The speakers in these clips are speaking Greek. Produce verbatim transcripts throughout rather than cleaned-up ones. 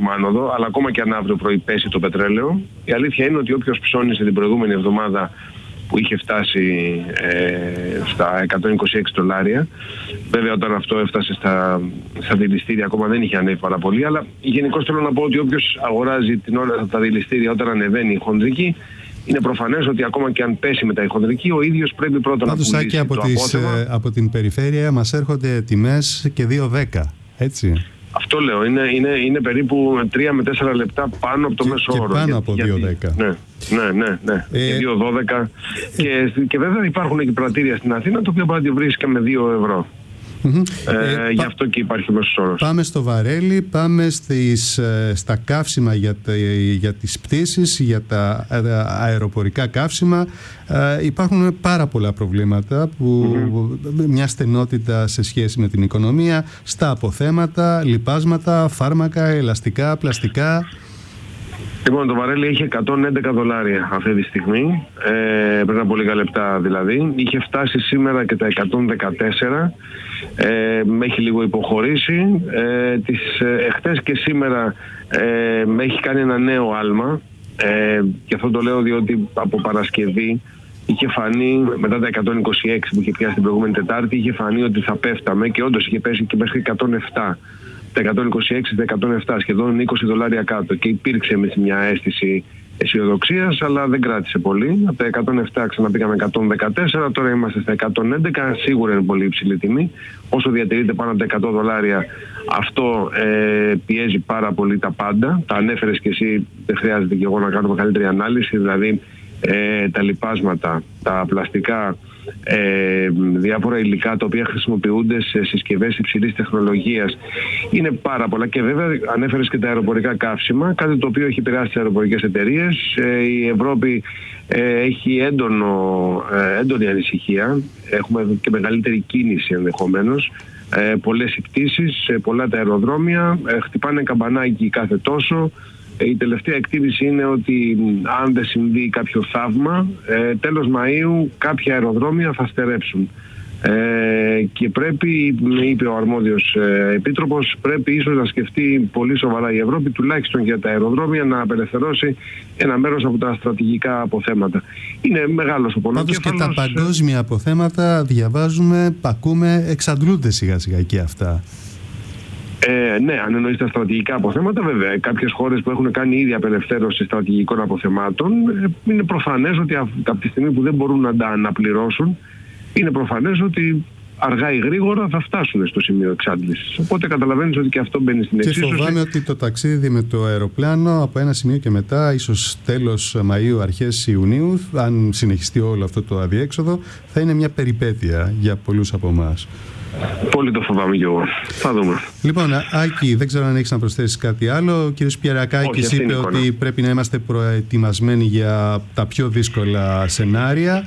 έχουμε άνοδο, αλλά ακόμα και αν αύριο πρωί πέσει το πετρέλαιο, η αλήθεια είναι ότι όποιος ψώνισε την προηγούμενη εβδομάδα που είχε φτάσει ε, στα εκατόν είκοσι έξι δολάρια, βέβαια όταν αυτό έφτασε στα, στα δηληστήρια ακόμα δεν είχε ανέβει πάρα πολύ, αλλά γενικώς θέλω να πω ότι όποιος αγοράζει την ώρα τα δηληστήρια όταν ανεβαίνει η χονδρική, είναι προφανές ότι ακόμα και αν πέσει μετά η χονδρική, ο ίδιος πρέπει πρώτα Πάντως, να πουλήσει από το τις, απόθεμα. από την περιφέρεια μας έρχονται τιμές και δύο δέκα, έτσι. Αυτό λέω, είναι, είναι, είναι περίπου τρία με τέσσερα λεπτά πάνω από το και, μέσο και όρο. πάνω Για, από δύο δέκα. Ναι, ναι, ναι, ναι. Ε, και δύο δώδεκα. Ε, και, και βέβαια υπάρχουν και πρατήρια στην Αθήνα, το οποίο μπορεί να τη βρει με δύο ευρώ. Mm-hmm. Ε, ε, γι' πα... αυτό και υπάρχει ο μέσος όρος. Πάμε στο βαρέλι, πάμε στις, στα καύσιμα για, τα, για τις πτήσεις, για τα αεροπορικά καύσιμα. Ε, υπάρχουν πάρα πολλά προβλήματα, που, mm-hmm. μια στενότητα σε σχέση με την οικονομία, στα αποθέματα, λιπάσματα, φάρμακα, ελαστικά, πλαστικά. Λοιπόν, το βαρέλι είχε εκατόν έντεκα δολάρια αυτή τη στιγμή, ε, πριν από λίγα λεπτά δηλαδή. Είχε φτάσει σήμερα και τα εκατόν δεκατέσσερα, ε, με έχει λίγο υποχωρήσει. Ε, τις, ε, εχθές και σήμερα ε, με έχει κάνει ένα νέο άλμα, ε, και αυτό το λέω διότι από Παρασκευή είχε φανεί, μετά τα εκατόν είκοσι έξι που είχε πιάσει την προηγούμενη Τετάρτη, είχε φανεί ότι θα πέφταμε και όντως είχε πέσει και μέχρι εκατόν επτά. Τα εκατόν είκοσι έξι, τα εκατόν επτά, σχεδόν είκοσι δολάρια κάτω, και υπήρξε με μια αίσθηση αισιοδοξίας, αλλά δεν κράτησε πολύ. Από τα εκατόν επτά ξαναπήκαμε εκατόν δεκατέσσερα, τώρα είμαστε στα εκατόν έντεκα, σίγουρα είναι πολύ υψηλή τιμή. Όσο διατηρείται πάνω από τα εκατό δολάρια, αυτό ε, πιέζει πάρα πολύ τα πάντα. Τα ανέφερες και εσύ, δεν χρειάζεται και εγώ να κάνω μεγαλύτερη ανάλυση, δηλαδή ε, τα λιπάσματα, τα πλαστικά, Ε, διάφορα υλικά τα οποία χρησιμοποιούνται σε συσκευές υψηλής τεχνολογίας, είναι πάρα πολλά. Και βέβαια ανέφερες και τα αεροπορικά καύσιμα, κάτι το οποίο έχει επηρεάσει τις αεροπορικές εταιρείες. ε, η Ευρώπη ε, έχει έντονο, ε, έντονη ανησυχία, έχουμε και μεγαλύτερη κίνηση ενδεχομένως, ε, πολλές οι πτήσεις, ε, πολλά τα αεροδρόμια, ε, χτυπάνε καμπανάκι κάθε τόσο. Η τελευταία εκτίμηση είναι ότι αν δεν συμβεί κάποιο θαύμα, ε, τέλος Μαΐου κάποια αεροδρόμια θα στερέψουν. Ε, και πρέπει, είπε ο αρμόδιος ε, επίτροπος, πρέπει ίσως να σκεφτεί πολύ σοβαρά η Ευρώπη, τουλάχιστον για τα αεροδρόμια, να απελευθερώσει ένα μέρος από τα στρατηγικά αποθέματα. Είναι μεγάλος ο πονοκέφαλος. Πάντως και τα παγκόσμια αποθέματα, διαβάζουμε, ακούμε, εξαντλούνται σιγά σιγά και αυτά. Ε, ναι, αν εννοείς τα στρατηγικά αποθέματα, βέβαια. Κάποιες χώρες που έχουν κάνει ήδη απελευθέρωση στρατηγικών αποθεμάτων, ε, είναι προφανές ότι από τη στιγμή που δεν μπορούν να τα αναπληρώσουν, είναι προφανές ότι αργά ή γρήγορα θα φτάσουν στο σημείο εξάντλησης. Οπότε καταλαβαίνεις ότι και αυτό μπαίνει στην εξίσωση. Και φοβάμαι ότι το ταξίδι με το αεροπλάνο από ένα σημείο και μετά, ίσως τέλος Μαΐου, αρχές Ιουνίου, αν συνεχιστεί όλο αυτό το αδιέξοδο, θα είναι μια περιπέτεια για πολλούς από εμάς. Πολύ το φοβάμαι κι εγώ. Θα δούμε. Λοιπόν, Άκη, δεν ξέρω αν έχεις να προσθέσεις κάτι άλλο. Ο κύριος Πιερακάκης είπε ότι πρέπει να είμαστε προετοιμασμένοι για τα πιο δύσκολα σενάρια.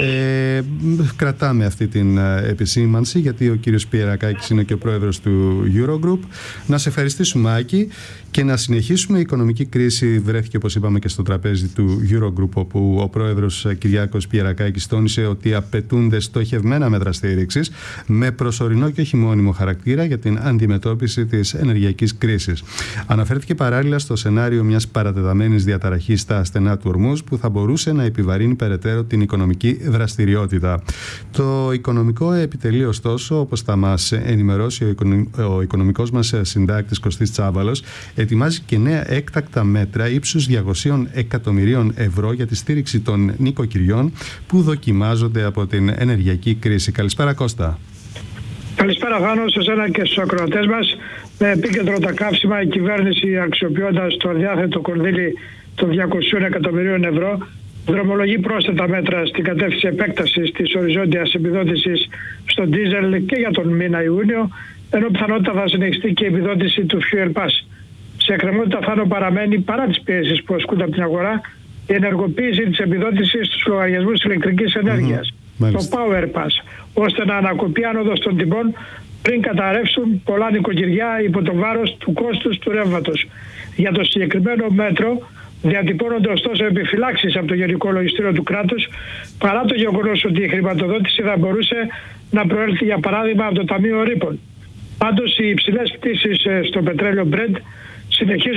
Ε, κρατάμε αυτή την επισήμανση, γιατί ο κύριος Πιερακάκης είναι και ο πρόεδρος του Eurogroup. Να σε ευχαριστήσουμε, Άκη, και να συνεχίσουμε. Η οικονομική κρίση βρέθηκε, όπως είπαμε, και στο τραπέζι του Eurogroup, όπου ο πρόεδρος Κυριάκος Πιερακάκης τόνισε ότι απαιτούνται στοχευμένα μέτρα στήριξης με προσωρινό και όχι μόνιμο χαρακτήρα για την αντιμετώπιση της ενεργειακής κρίσης. Αναφέρθηκε παράλληλα στο σενάριο μιας παρατεταμένης διαταραχής στα στενά του Ορμούζ, που θα μπορούσε να επιβαρύνει περαιτέρω την οικονομική δραστηριότητα. Το οικονομικό επιτελείο, ωστόσο, όπως θα μας ενημερώσει ο, οικονομ... ο οικονομικός μας συντάκτης Κωστής Τσάβαλος, ετοιμάζει και νέα έκτακτα μέτρα ύψους διακοσίων εκατομμυρίων ευρώ για τη στήριξη των νοικοκυριών που δοκιμάζονται από την ενεργειακή κρίση. Καλησπέρα, Κώστα. Καλησπέρα, Χάνο, σε εσένα και στους ακροατές μας. Με επίκεντρο τα καύσιμα, η κυβέρνηση, αξιοποιώντας το διάθετο κονδύλι των διακοσίων εκατομμυρίων ευρώ, δρομολογεί πρόσθετα μέτρα στην κατεύθυνση επέκτασης της οριζόντιας επιδότησης στο ντίζελ και για τον μήνα Ιούνιο, ενώ πιθανότητα θα συνεχιστεί και η επιδότηση του Fuel Pass. Σε εκκρεμότητα, Φάνο, παραμένει, παρά τις πιέσεις που ασκούνται από την αγορά, η ενεργοποίηση της επιδότησης στους λογαριασμούς ηλεκτρικής ενέργειας, mm-hmm. το Power Pass, ώστε να ανακοπεί άνοδος των τιμών πριν καταρρεύσουν πολλά νοικοκυριά υπό το βάρος του κόστους του ρεύματος. Για το συγκεκριμένο μέτρο διατυπώνονται ωστόσο επιφυλάξεις από το Γενικό Λογιστήριο του κράτους, παρά το γεγονός ότι η χρηματοδότηση θα μπορούσε να προέλθει, για παράδειγμα, από το Ταμείο Ρήπων. Πάντως, οι υψηλές πτήσεις στο πετρέλαιο Brent συνεχίζουν